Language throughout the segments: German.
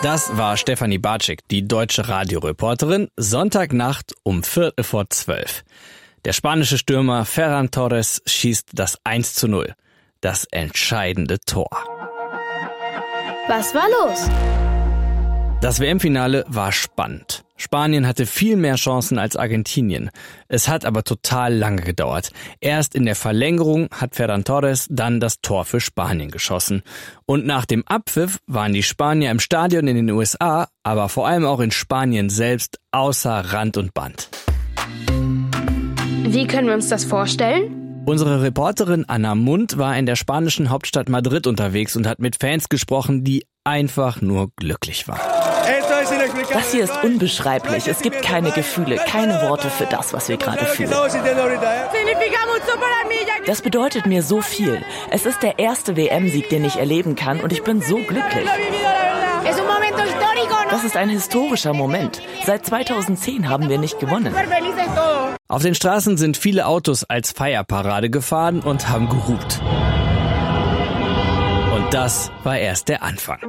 Das war Stefanie Bartschik, die deutsche Radioreporterin, Sonntagnacht um 11:45. Der spanische Stürmer Ferran Torres schießt das 1:0, das entscheidende Tor. Was war los? Das WM-Finale war spannend. Spanien hatte viel mehr Chancen als Argentinien. Es hat aber total lange gedauert. Erst in der Verlängerung hat Ferran Torres dann das Tor für Spanien geschossen. Und nach dem Abpfiff waren die Spanier im Stadion in den USA, aber vor allem auch in Spanien selbst außer Rand und Band. Wie können wir uns das vorstellen? Unsere Reporterin Anna Mund war in der spanischen Hauptstadt Madrid unterwegs und hat mit Fans gesprochen, die einfach nur glücklich waren. Das hier ist unbeschreiblich. Es gibt keine Gefühle, keine Worte für das, was wir gerade fühlen. Das bedeutet mir so viel. Es ist der erste WM-Sieg, den ich erleben kann, und ich bin so glücklich. Das ist ein historischer Moment. Seit 2010 haben wir nicht gewonnen. Auf den Straßen sind viele Autos als Feierparade gefahren und haben gehupt. Und das war erst der Anfang.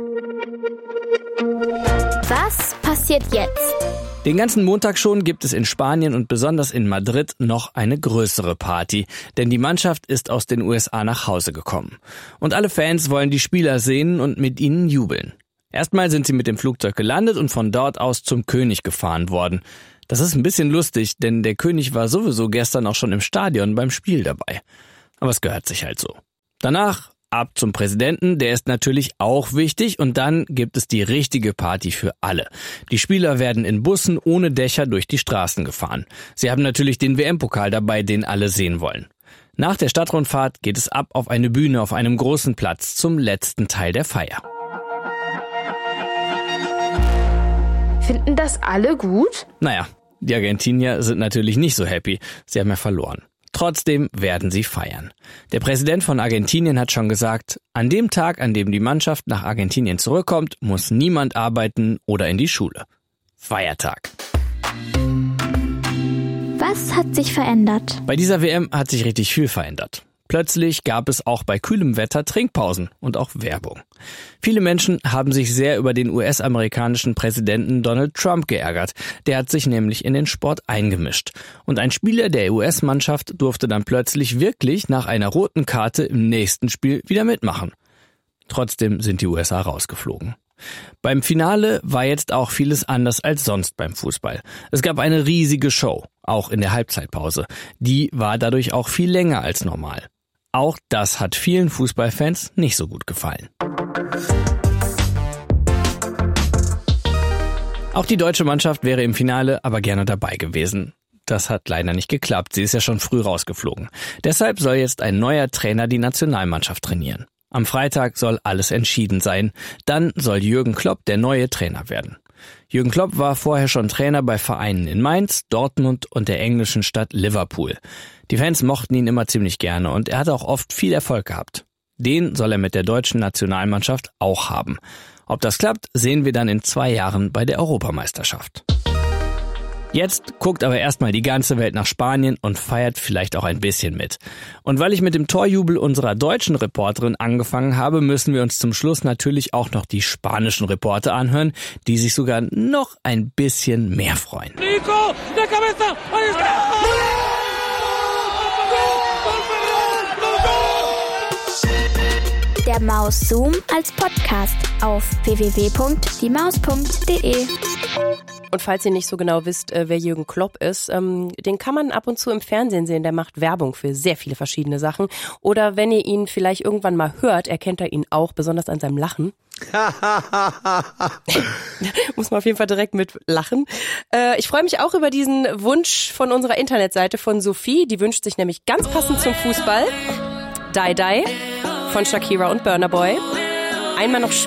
Was passiert jetzt? Den ganzen Montag schon gibt es in Spanien und besonders in Madrid noch eine größere Party, denn die Mannschaft ist aus den USA nach Hause gekommen. Und alle Fans wollen die Spieler sehen und mit ihnen jubeln. Erstmal sind sie mit dem Flugzeug gelandet und von dort aus zum König gefahren worden. Das ist ein bisschen lustig, denn der König war sowieso gestern auch schon im Stadion beim Spiel dabei. Aber es gehört sich halt so. Danach ab zum Präsidenten, der ist natürlich auch wichtig, und dann gibt es die richtige Party für alle. Die Spieler werden in Bussen ohne Dächer durch die Straßen gefahren. Sie haben natürlich den WM-Pokal dabei, den alle sehen wollen. Nach der Stadtrundfahrt geht es ab auf eine Bühne auf einem großen Platz zum letzten Teil der Feier. Finden das alle gut? Naja, die Argentinier sind natürlich nicht so happy. Sie haben ja verloren. Trotzdem werden sie feiern. Der Präsident von Argentinien hat schon gesagt, an dem Tag, an dem die Mannschaft nach Argentinien zurückkommt, muss niemand arbeiten oder in die Schule. Feiertag. Was hat sich verändert? Bei dieser WM hat sich richtig viel verändert. Plötzlich gab es auch bei kühlem Wetter Trinkpausen und auch Werbung. Viele Menschen haben sich sehr über den US-amerikanischen Präsidenten Donald Trump geärgert. Der hat sich nämlich in den Sport eingemischt. Und ein Spieler der US-Mannschaft durfte dann plötzlich wirklich nach einer roten Karte im nächsten Spiel wieder mitmachen. Trotzdem sind die USA rausgeflogen. Beim Finale war jetzt auch vieles anders als sonst beim Fußball. Es gab eine riesige Show, auch in der Halbzeitpause. Die war dadurch auch viel länger als normal. Auch das hat vielen Fußballfans nicht so gut gefallen. Auch die deutsche Mannschaft wäre im Finale aber gerne dabei gewesen. Das hat leider nicht geklappt, sie ist ja schon früh rausgeflogen. Deshalb soll jetzt ein neuer Trainer die Nationalmannschaft trainieren. Am Freitag soll alles entschieden sein. Dann soll Jürgen Klopp der neue Trainer werden. Jürgen Klopp war vorher schon Trainer bei Vereinen in Mainz, Dortmund und der englischen Stadt Liverpool. Die Fans mochten ihn immer ziemlich gerne und er hat auch oft viel Erfolg gehabt. Den soll er mit der deutschen Nationalmannschaft auch haben. Ob das klappt, sehen wir dann in 2 Jahren bei der Europameisterschaft. Jetzt guckt aber erstmal die ganze Welt nach Spanien und feiert vielleicht auch ein bisschen mit. Und weil ich mit dem Torjubel unserer deutschen Reporterin angefangen habe, müssen wir uns zum Schluss natürlich auch noch die spanischen Reporter anhören, die sich sogar noch ein bisschen mehr freuen. Nico, de cabeza, ahí está! Der Maus-Zoom als Podcast auf www.diemaus.de. Und falls ihr nicht so genau wisst, wer Jürgen Klopp ist, den kann man ab und zu im Fernsehen sehen. Der macht Werbung für sehr viele verschiedene Sachen. Oder wenn ihr ihn vielleicht irgendwann mal hört, erkennt ihr ihn auch, besonders an seinem Lachen. Muss man auf jeden Fall direkt mit lachen. Ich freue mich auch über diesen Wunsch von unserer Internetseite von Sophie. Die wünscht sich nämlich ganz passend zum Fußball Die Die von Shakira und Burna Boy. Einmal noch